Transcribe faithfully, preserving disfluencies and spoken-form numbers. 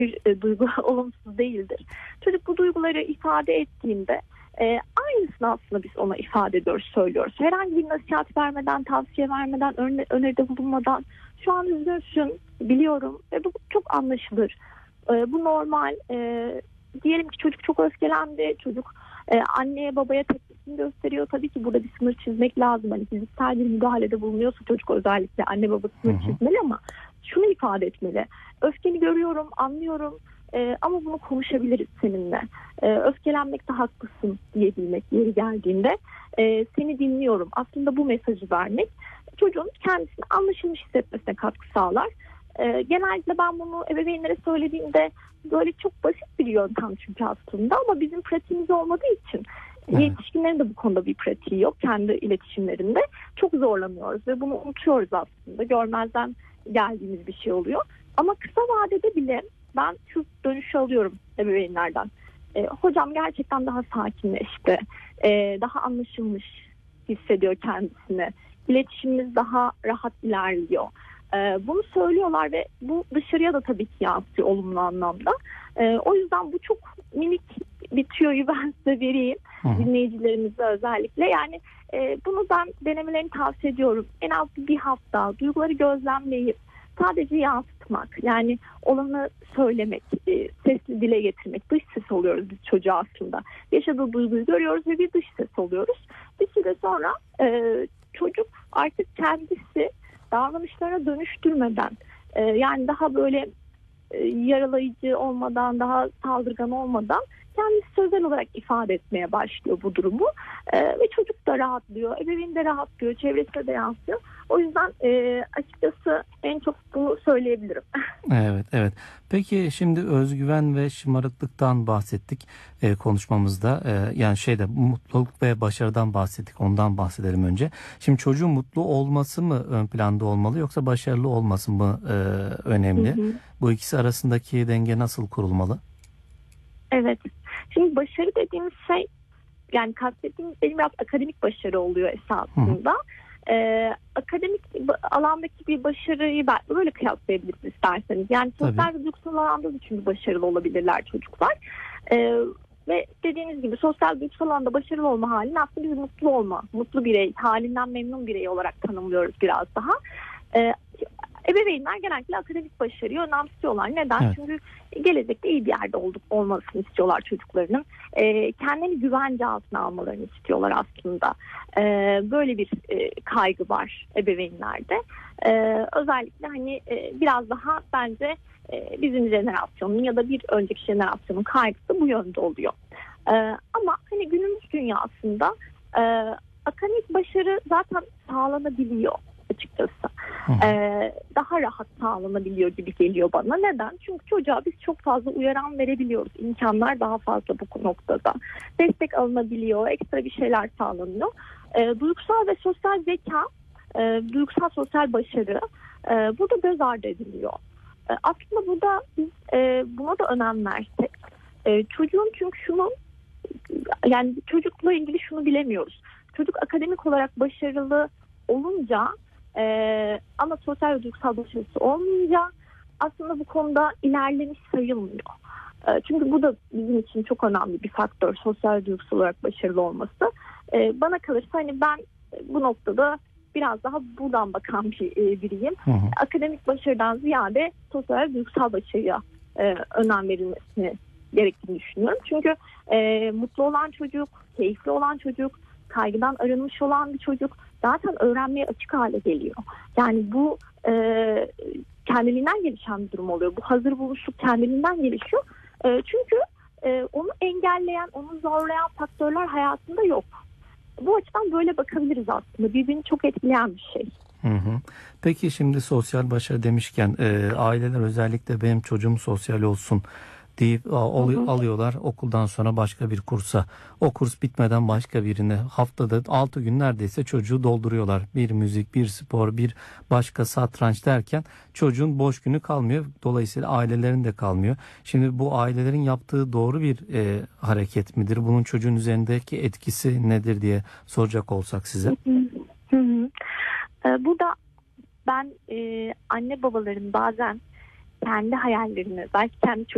bir e, duygu olumsuz değildir. Çocuk bu duyguları ifade ettiğinde e, aynısını aslında biz ona ifade ediyoruz, söylüyoruz. Herhangi bir nasihat vermeden, tavsiye vermeden, öner- öneride bulunmadan şu an üzgünsün, biliyorum ve bu çok anlaşılır. E, bu normal. E, diyelim ki çocuk çok öfkelendi, çocuk e, anneye babaya tepkisini gösteriyor. Tabii ki burada bir sınır çizmek lazım. Hani fiziksel bir müdahalede bulunuyorsa çocuk özellikle anne baba sınır Hı hı. çizmeli ama şunu ifade etmeli. Öfkeni görüyorum, anlıyorum e, ama bunu konuşabiliriz seninle. E, öfkelenmekte haklısın diyebilmek yeri geldiğinde e, seni dinliyorum. Aslında bu mesajı vermek çocuğun kendisini anlaşılmış hissetmesine katkı sağlar. E, genellikle ben bunu ebeveynlere söylediğimde böyle çok basit bir yöntem çünkü aslında ama bizim pratiğimiz olmadığı için Evet. yetişkinlerin de bu konuda bir pratiği yok. Kendi iletişimlerinde çok zorlanıyoruz ve bunu unutuyoruz aslında. Görmezden geldiğimiz bir şey oluyor. Ama kısa vadede bile ben şu dönüşü alıyorum ebeveynlerden. E, hocam gerçekten daha sakinleşti. E, daha anlaşılmış hissediyor kendisini. İletişimimiz daha rahat ilerliyor. E, bunu söylüyorlar ve bu dışarıya da tabii ki yansıyor olumlu anlamda. E, o yüzden bu çok minik bir tüyoyu ben size vereyim. Hı hı. Dinleyicilerimize özellikle. Yani e, bunu ben denemelerini tavsiye ediyorum. En az bir hafta duyguları gözlemleyip sadece yansıtmak, yani olanı söylemek, e, sesli dile getirmek, dış ses oluyoruz biz çocuğa aslında. Yaşadığı duyguyu görüyoruz ve bir dış ses oluyoruz. Bir süre sonra e, çocuk artık kendisi davranışlara dönüştürmeden, e, yani daha böyle e, yaralayıcı olmadan, daha saldırgan olmadan kendisi sözel olarak ifade etmeye başlıyor bu durumu. E, ve çocuk da rahatlıyor, ebeveyn de rahatlıyor, çevresine de yansıyor. O yüzden e, açıkçası en çok bunu söyleyebilirim. Evet, evet. Peki şimdi özgüven ve şımarıklıktan bahsettik e, konuşmamızda. E, yani şeyde mutluluk ve başarıdan bahsettik. Ondan bahsedelim önce. Şimdi çocuğun mutlu olması mı ön planda olmalı yoksa başarılı olması mı e, önemli? Hı hı. Bu ikisi arasındaki denge nasıl kurulmalı? Evet. Şimdi başarı dediğimiz şey, yani kastettiğimiz benim biraz akademik başarı oluyor Hı hı. esasında. Ee, akademik alandaki bir başarıyı ben böyle kıyaslayabiliriz isterseniz. Yani Tabii. sosyal ve duygusal alanda da çünkü başarılı olabilirler çocuklar. Ee, ve dediğiniz gibi sosyal ve duygusal alanda başarılı olma halini aslında biz mutlu olma, mutlu birey, halinden memnun birey olarak tanımlıyoruz biraz daha. Ee, Ebeveynler genellikle akademik başarıyı önemsiyorlar. Neden? Evet. Çünkü gelecekte iyi bir yerde olduk, olmasını istiyorlar çocuklarının. E, kendini güvence altına almalarını istiyorlar aslında. E, böyle bir e, kaygı var ebeveynlerde. E, özellikle hani e, biraz daha bence e, bizim jenerasyonun ya da bir önceki jenerasyonun kaygısı bu yönde oluyor. E, ama hani günümüz dünyasında e, akademik başarı zaten sağlanabiliyor açıkçası. Hı hı. Ee, daha rahat sağlanabiliyor gibi geliyor bana. Neden? Çünkü çocuğa biz çok fazla uyaran verebiliyoruz. İmkanlar daha fazla bu noktada. Destek alınabiliyor, ekstra bir şeyler sağlanıyor. Ee, duygusal ve sosyal zeka, e, duygusal sosyal başarı e, burada göz ardı ediliyor. E, aslında burada biz e, buna da önem versek, e, çocuğun çünkü şunu, yani çocukla ilgili şunu bilemiyoruz. Çocuk akademik olarak başarılı olunca Ee, ama sosyal ve duygusal başarısı olmayınca aslında bu konuda ilerlemiş sayılmıyor. Ee, çünkü bu da bizim için çok önemli bir faktör, sosyal ve duygusal olarak başarılı olması. Ee, bana kalırsa hani ben bu noktada biraz daha buradan bakan bir e, biriyim. Hı hı. Akademik başarıdan ziyade sosyal ve duygusal başarıya e, önem verilmesini gerektiğini düşünüyorum. Çünkü e, mutlu olan çocuk, keyifli olan çocuk, kaygıdan arınmış olan bir çocuk zaten öğrenmeye açık hale geliyor. Yani bu e, kendiliğinden gelişen bir durum oluyor. Bu hazır buluşluk kendiliğinden gelişiyor. E, çünkü e, onu engelleyen, onu zorlayan faktörler hayatında yok. Bu açıdan böyle bakabiliriz aslında. Birbirini çok etkileyen bir şey. Hı hı. Peki şimdi sosyal başarı demişken e, aileler özellikle benim çocuğum sosyal olsun deyip a, Hı al- hı. alıyorlar okuldan sonra başka bir kursa. O kurs bitmeden başka birine, haftada altı gün neredeyse çocuğu dolduruyorlar. Bir müzik, bir spor, bir başka satranç derken çocuğun boş günü kalmıyor. Dolayısıyla ailelerin de kalmıyor. Şimdi bu ailelerin yaptığı doğru bir e, hareket midir? Bunun çocuğun üzerindeki etkisi nedir diye soracak olsak size. Hı hı. Hı hı. Ee, burada ben e, anne babaların bazen kendi hayallerini, belki kendi